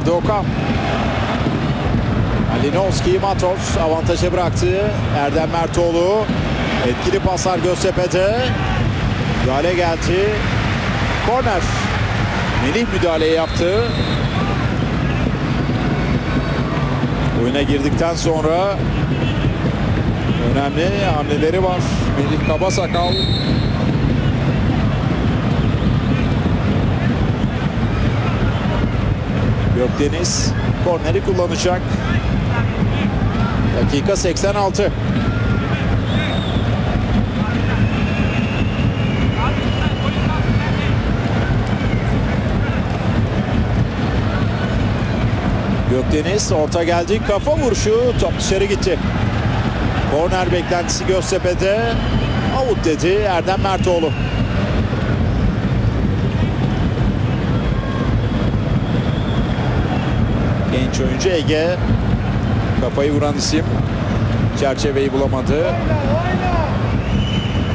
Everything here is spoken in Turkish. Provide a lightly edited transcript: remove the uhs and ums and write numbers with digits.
Arda Okan. Malinowski, Matos avantaja bıraktı. Erdem Mertoğlu. Etkili paslar Göztepe'de. Müdahale geldi. Korner. Melih müdahaleyi yaptı. Oyuna girdikten sonra önemli hamleleri var Melih Kabasakal. Gökdeniz korneri kullanacak. Dakika 86. Gökdeniz orta geldi. Kafa vuruşu. Top dışarı gitti. Korner beklentisi Göztepe'de. Out dedi Erdem Mertoğlu. Genç oyuncu Ege. Kafayı vuran isim. Çerçeveyi bulamadı.